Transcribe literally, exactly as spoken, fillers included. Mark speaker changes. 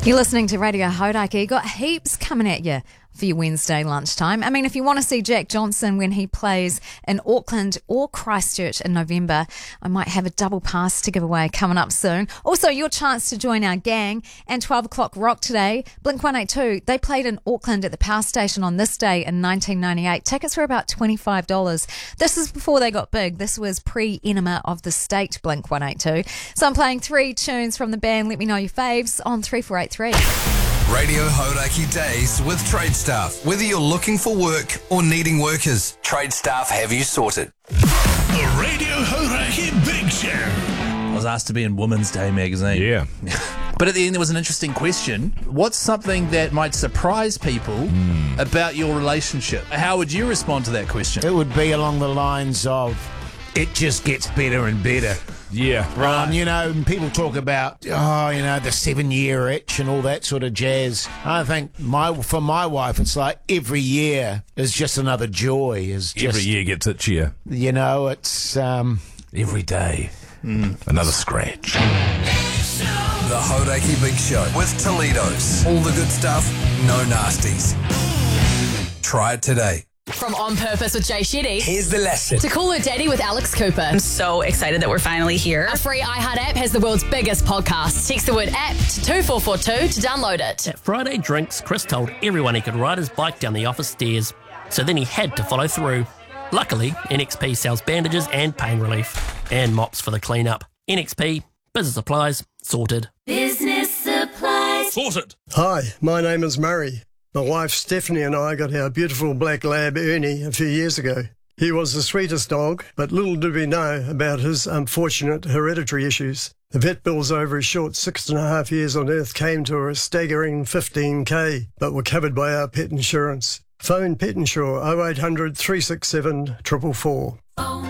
Speaker 1: You're listening to Radio Hauraki. Got heaps coming at you for your Wednesday lunchtime. I mean, if you want to see Jack Johnson when he plays in Auckland or Christchurch in November, I might have a double pass to give away coming up soon. Also, your chance to join our gang and twelve o'clock rock today. Blink one eighty-two, they played in Auckland at the Power Station on this day in nineteen ninety-eight. Tickets were about twenty-five dollars. This is before they got big. This was pre-Enema of the State, Blink one eighty-two. So I'm playing three tunes from the band. Let me know your faves on three four eight three.
Speaker 2: Radio Hauraki Days with Trade Staff. Whether you're looking for work or needing workers, Trade Staff have you sorted.
Speaker 3: The Radio Hauraki Big Show.
Speaker 4: I was asked to be in Women's Day magazine.
Speaker 5: Yeah.
Speaker 4: But at the end there was an interesting question. What's something that might surprise people mm. about your relationship? How would you respond to that question?
Speaker 6: It would be along the lines of, it just gets better and better.
Speaker 5: Yeah,
Speaker 6: right. Um, you know, people talk about, oh, you know, the seven-year itch and all that sort of jazz. I think my for my wife, it's like every year is just another joy. Is just,
Speaker 5: every year gets itchier.
Speaker 6: You know, it's um,
Speaker 5: every day mm. another scratch.
Speaker 2: The Hauraki Big Show with Toledo's. All the good stuff, no nasties. Try it today.
Speaker 7: From On Purpose with Jay Shetty.
Speaker 2: Here's the lesson.
Speaker 7: To Call Her Daddy with Alex Cooper.
Speaker 8: I'm so excited that we're finally here.
Speaker 7: A free iHeart app has the world's biggest podcast. Text the word app to two four four two to download it.
Speaker 9: At Friday Drinks, Chris told everyone he could ride his bike down the office stairs. So then he had to follow through. Luckily, N X P sells bandages and pain relief. And mops for the cleanup. N X P, business supplies, sorted.
Speaker 10: Business supplies.
Speaker 5: Sorted.
Speaker 11: Hi, my name is Murray. My wife Stephanie and I got our beautiful black lab Ernie a few years ago. He was the sweetest dog, but little did we know about his unfortunate hereditary issues. The vet bills over his short six and a half years on Earth came to a staggering fifteen K, but were covered by our pet insurance. Phone Pet Insure oh eight hundred, three six seven, four four four.